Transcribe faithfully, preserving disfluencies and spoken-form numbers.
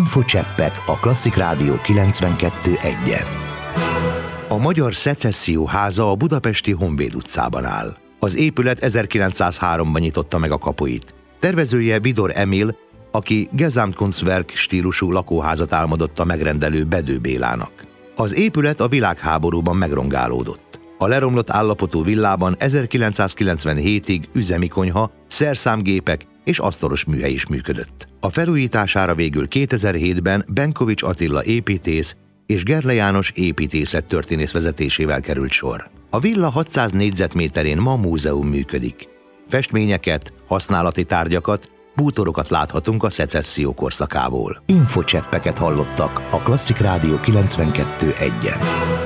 Infocseppek a Klasszik Rádió kilencvenkettő egyen. A Magyar Szecesszió Háza a budapesti Honvéd utcában áll. Az épület ezerkilencszázháromban nyitotta meg a kapuit. Tervezője Vidor Emil, aki Gesamtkunstwerk stílusú lakóházat álmodott a megrendelő Bedő Bélának. Az épület a világháborúban megrongálódott. A leromlott állapotú villában ezerkilencszázkilencvenhétig üzemi konyha, szerszámgépek és asztalos műhely is működött. A felújítására végül kétezer-hétben Benkovics Attila építész és Gerle János építészettörténész vezetésével került sor. A villa hatszáz négyzetméterén ma múzeum működik. Festményeket, használati tárgyakat, bútorokat láthatunk a szecesszió korszakából. Infocseppeket hallottak a Klasszik Rádió kilencvenkettő egyen.